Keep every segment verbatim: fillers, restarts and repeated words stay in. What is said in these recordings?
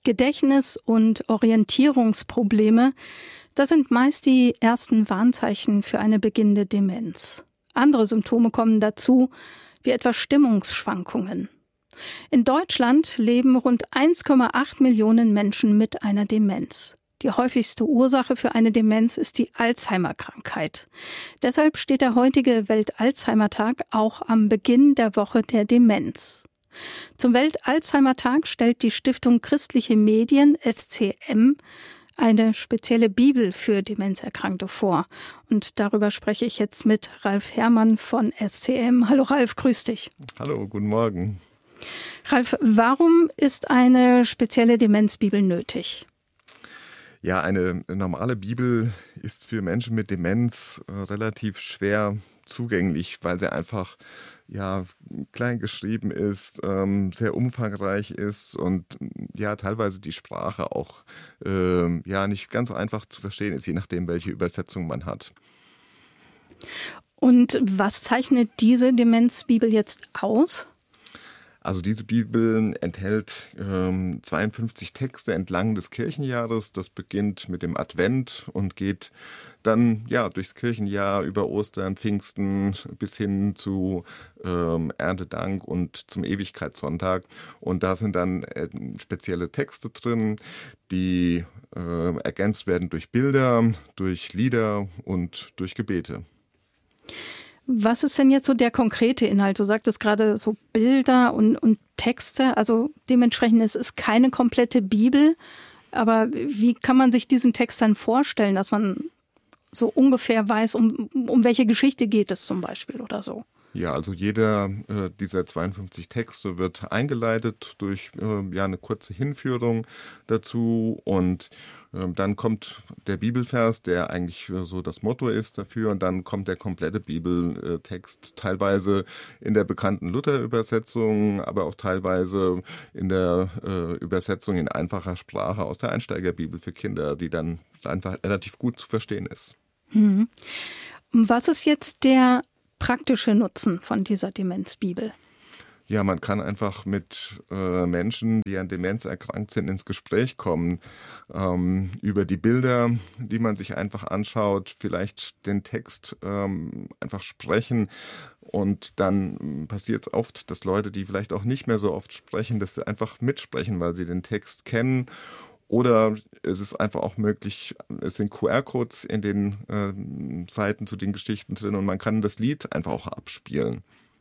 Gedächtnis- und Orientierungsprobleme, das sind meist die ersten Warnzeichen für eine beginnende Demenz. Andere Symptome kommen dazu, wie etwa Stimmungsschwankungen. In Deutschland leben rund eins Komma acht Millionen Menschen mit einer Demenz. Die häufigste Ursache für eine Demenz ist die Alzheimer-Krankheit. Deshalb steht der heutige Welt-Alzheimer-Tag auch am Beginn der Woche der Demenz. Zum Welt-Alzheimer-Tag stellt die Stiftung Christliche Medien, S C M, eine spezielle Bibel für Demenzerkrankte vor. Und darüber spreche ich jetzt mit Ralf Herrmann von S C M. Hallo Ralf, grüß dich. Hallo, guten Morgen. Ralf, warum ist eine spezielle Demenzbibel nötig? Ja, eine normale Bibel ist für Menschen mit Demenz äh, relativ schwer zugänglich, weil sie einfach ja klein geschrieben ist, ähm, sehr umfangreich ist und ja teilweise die Sprache auch äh, ja nicht ganz einfach zu verstehen ist, je nachdem, welche Übersetzung man hat. Und was zeichnet diese Demenzbibel jetzt aus? Also diese Bibel enthält ähm, zweiundfünfzig Texte entlang des Kirchenjahres. Das beginnt mit dem Advent und geht dann ja durchs Kirchenjahr über Ostern, Pfingsten bis hin zu ähm, Erntedank und zum Ewigkeitssonntag. Und da sind dann äh, spezielle Texte drin, die äh, ergänzt werden durch Bilder, durch Lieder und durch Gebete. Was ist denn jetzt so der konkrete Inhalt? Du sagtest gerade so Bilder und, und Texte, also dementsprechend es ist keine komplette Bibel, aber wie kann man sich diesen Text dann vorstellen, dass man so ungefähr weiß, um, um welche Geschichte geht es zum Beispiel oder so? Ja, also jeder äh, dieser zweiundfünfzig Texte wird eingeleitet durch äh, ja eine kurze Hinführung dazu und äh, dann kommt der Bibelvers, der eigentlich äh, so das Motto ist dafür und dann kommt der komplette Bibeltext, teilweise in der bekannten Luther-Übersetzung, aber auch teilweise in der äh, Übersetzung in einfacher Sprache aus der Einsteigerbibel für Kinder, die dann einfach relativ gut zu verstehen ist. Mhm. Was ist jetzt der praktische Nutzen von dieser Demenzbibel? Ja, man kann einfach mit äh, Menschen, die an Demenz erkrankt sind, ins Gespräch kommen, ähm, über die Bilder, die man sich einfach anschaut, vielleicht den Text ähm, einfach sprechen und dann passiert es oft, dass Leute, die vielleicht auch nicht mehr so oft sprechen, dass sie einfach mitsprechen, weil sie den Text kennen. Oder es ist einfach auch möglich, es sind Q R-Codes in den äh, Seiten zu den Geschichten drin und man kann das Lied einfach auch abspielen.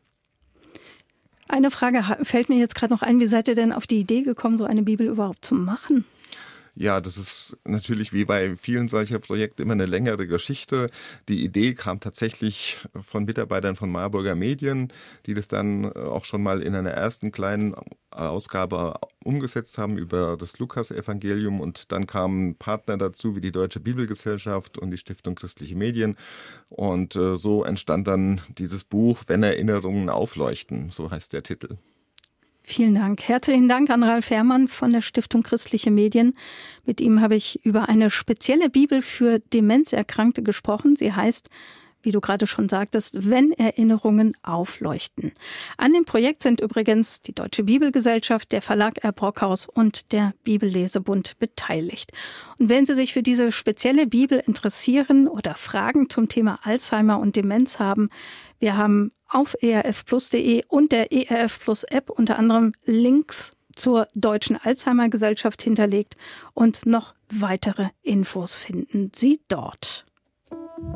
Eine Frage fällt mir jetzt gerade noch ein, wie seid ihr denn auf die Idee gekommen, so eine Bibel überhaupt zu machen? Ja, das ist natürlich wie bei vielen solcher Projekte immer eine längere Geschichte. Die Idee kam tatsächlich von Mitarbeitern von Marburger Medien, die das dann auch schon mal in einer ersten kleinen Ausgabe umgesetzt haben über das Lukas-Evangelium und dann kamen Partner dazu wie die Deutsche Bibelgesellschaft und die Stiftung Christliche Medien und äh, so entstand dann dieses Buch Wenn Erinnerungen aufleuchten, so heißt der Titel. Vielen Dank. Herzlichen Dank an Ralf Herrmann von der Stiftung Christliche Medien. Mit ihm habe ich über eine spezielle Bibel für Demenzerkrankte gesprochen. Sie heißt, wie du gerade schon sagtest, Wenn Erinnerungen aufleuchten. An dem Projekt sind übrigens die Deutsche Bibelgesellschaft, der Verlag R. Brockhaus und der Bibellesebund beteiligt. Und wenn Sie sich für diese spezielle Bibel interessieren oder Fragen zum Thema Alzheimer und Demenz haben, wir haben auf e r f plus punkt d e und der E R F Plus App unter anderem Links zur Deutschen Alzheimer Gesellschaft hinterlegt und noch weitere Infos finden Sie dort.